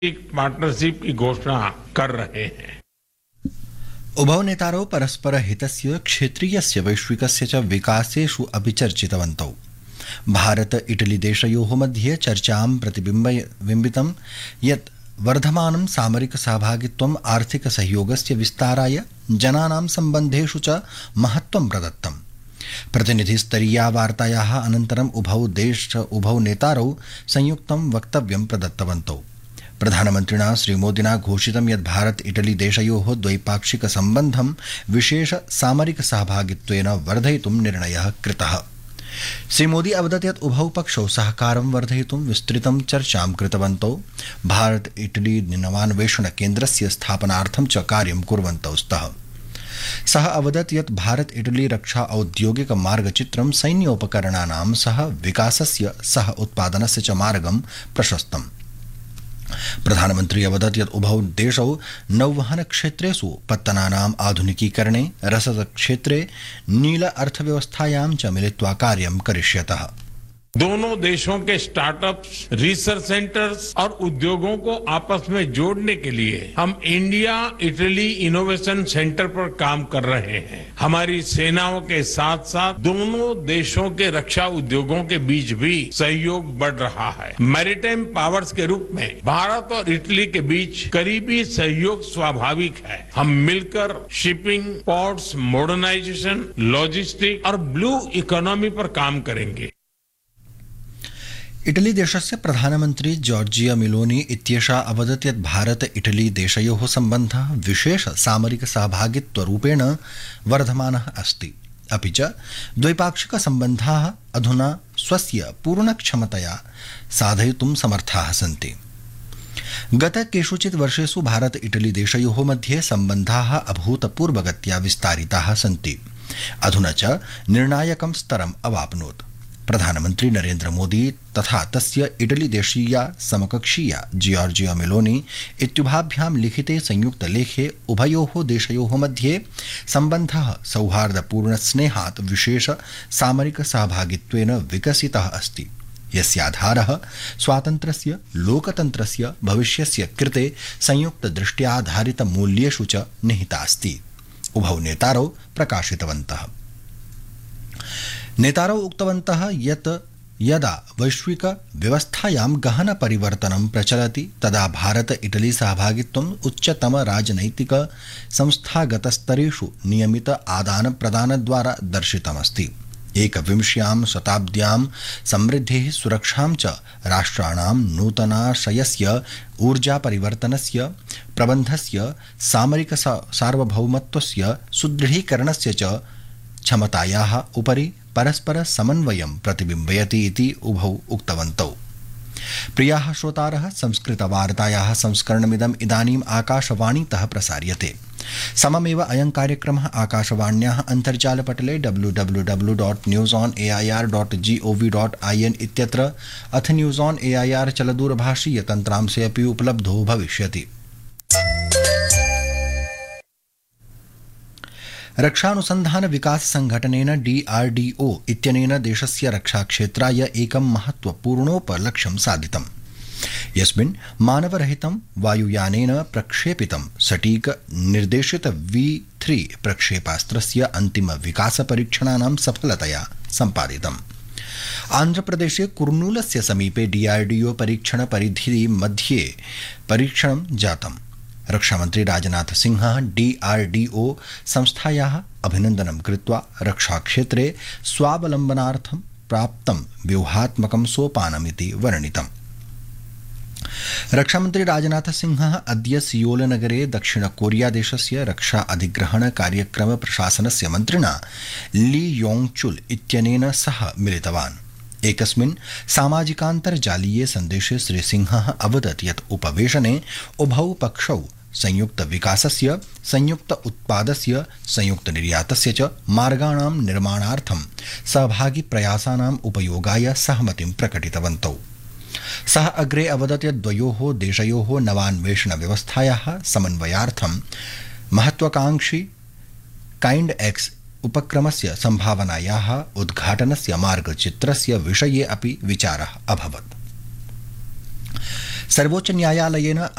Partnership की घोषणा कर रहे हैं। उभौ नेतारौ परस्पर हितस्य क्षेत्रीयस्य वैश्विकस्य च विकासेषु अपि चर्चितवन्तौ। भारत इटली देशयोः मध्ये चर्चां प्रतिबिम्बितं यत् वर्धमानं सामरिक सहभागित्वम् आर्थिक सहयोगस्य विस्ताराय जनानां सम्बन्धेषु च महत्त्वं प्रदत्तम्। प्रतिनिधिस्तरीया वार्तायाः अनन्तरम् उभौ नेतारौ संयुक्तं वक्तव्यं प्रदत्तवन्तौ। प्रधानमन्त्रिणा श्रीमोदिना घोषितं यत् भारत इटली देशयोः द्वैपाक्षिक सम्बन्धं विशेष सामरिक सहभागित्वेन वर्धयितुं निर्णयः कृतः। श्रीमोदी अवदत् यत् उभौ पक्षौ सहकारं वर्धयितुं विस्तृतं चर्चां कृतवन्तौ। भारत इटली नवान्वेषण केन्द्रस्य स्थापनार्थं च कार्यं कुर्वन्तौ स्तः। सः अवदत् यत् भारत इटली रक्षा औद्योगिक मार्गचित्रं सैन्योपकरणानां सह विकासस्य सह उत्पादनस्य च मार्गं प्रशस्तम्। प्रधानमन्त्री अवदत् यत् उभौ देशौ नौवहन क्षेत्रेषु पत्तनानाम् आधुनिकीकरणे, रसद क्षेत्रे नील अर्थव्यवस्थायां च मिलित्वा कार्यं करिष्यतः। दोनों देशों के स्टार्टअप्स, रिसर्च सेंटर्स और उद्योगों को आपस में जोड़ने के लिए हम इंडिया इटली इनोवेशन सेंटर पर काम कर रहे हैं। हमारी सेनाओं के साथ साथ दोनों देशों के रक्षा उद्योगों के बीच भी सहयोग बढ़ रहा है। मैरीटाइम पावर्स के रूप में भारत और इटली के बीच करीबी सहयोग स्वाभाविक है। हम मिलकर शिपिंग, पोर्ट्स, मॉडर्नाइजेशन, लॉजिस्टिक और ब्लू इकोनॉमी पर काम करेंगे। इटली देशस्य प्रधानमन्त्री जॉर्जिया मेलोनी इत्येषा अवदत् यत् भारत इटली देशयोः सम्बन्धः विशेष सामरिक सहभागित्वरूपेण वर्धमानः अस्ति, अपि च द्वैपाक्षिक सम्बन्धाः अधुना स्वस्य पूर्णक्षमतया साधयितुं समर्थाः सन्ति। गत केषुचित् वर्षेषु भारत इटली देशयोः मध्ये सम्बन्धाः अभूतपूर्वगत्या विस्तारिताः सन्ति। अधुना च निर्णायकं स्तरम् अवाप्नोत्। प्रधानमन्त्री नरेन्द्र मोदी तथा तस्य इटली देशीया समकक्षीया जॉर्जिया मेलोनी इत्युभाभ्यां लिखिते संयुक्त लेखे उभयोः देशयोः मध्ये सम्बन्धः सौहार्दपूर्ण स्नेहात् विशेष सामरिक सहभागित्वेन विकसितः अस्ति, यस्याधारः स्वातन्त्र्यस्य, लोकतन्त्रस्य भविष्यस्य कृते संयुक्त दृष्ट्याधारित मूल्येषु च निहितास्ति, उभौ नेतारौ प्रकाशितवन्तः। नेतारौ उक्तवन्तः यत् यदा वैश्विक व्यवस्थायां गहन परिवर्तनं प्रचलति तदा भारत इटली सहभागित्वम् उच्चतम राजनैतिक संस्थागतस्तरेषु नियमित आदान प्रदानद्वारा दर्शितमस्ति। एकविंश्यां शताब्द्यां समृद्धिः, सुरक्षां च राष्ट्राणां नूतनाशयस्य, ऊर्जा परिवर्तनस्य, प्रबन्धस्य, सामरिक सार्वभौमत्वस्य सुदृढीकरणस्य च क्षमतायाः उपरि परस्पर समन्वयं प्रतिबिम्बयति इति उभौ उक्तवन्तौ। प्रियाः श्रोतारः, संस्कृतवार्तायाः संस्करणमिदम् इदानीम् आकाशवाणीतः प्रसार्यते। सममेव अयं कार्यक्रमः आकाशवाण्याः अन्तर्जालपटले www.newsonair.gov.in इत्यत्र अथ न्यूज़ ऑन एआईआर चलदूरभाषीय तन्त्रांशे अपि उपलब्धो भविष्यति। रक्षानुसन्धान विकास संघटनेन DRDO इत्यनेन देशस्य रक्षाक्षेत्राय एकं महत्वपूर्णोपलक्ष्यं साधितम्, यस्मिन् मानवरहितं वायुयानेन प्रक्षेपितं सटीक निर्देशित V3 प्रक्षेपास्त्रस्य अन्तिम विकास परीक्षणानां सफलतया सम्पादितम्। आन्ध्रप्रदेशे कुर्नूलस्य समीपे DRDO परीक्षण परिधि मध्ये परीक्षणं जातम्। रक्षामन्त्री राजनाथ सिंहः DRDO संस्थायाः अभिनन्दनं कृत्वा रक्षाक्षेत्रे स्वावलम्बनार्थं प्राप्तं व्यूहात्मकं सोपानमिति वर्णितम्। रक्षामन्त्री राजनाथ सिंहः अद्य सियोल नगरे दक्षिण कोरिया देशस्य रक्षा अधिग्रहण कार्यक्रम प्रशासनस्य मन्त्रिणा ली योंग चुल इत्यनेन सह मिलितवान्। एकस्मिन् सामाजिकान्तर्जालीये सन्देशे श्रीसिंहः अवदत् यत् उपवेशने उभौ पक्षौ संयुक्त विकासस्य, संयुक्त उत्पादस्य, संयुक्त निर्यातस्य च मार्गाणां निर्माणार्थं सहभागी प्रयासानाम् उपयोगाय सहमतिं प्रकटितवन्तौ। सः अग्रे अवदत् यत् द्वयोः देशयोः नवान्वेषण व्यवस्थायाः समन्वयार्थं महत्वाकांक्षी काइंड एक्स उपक्रमस्य संभावनायाः उद्घाटनस्य मार्गचित्रस्य विषये अपि विचारः अभवत्। सर्वोच्च न्यायालयेन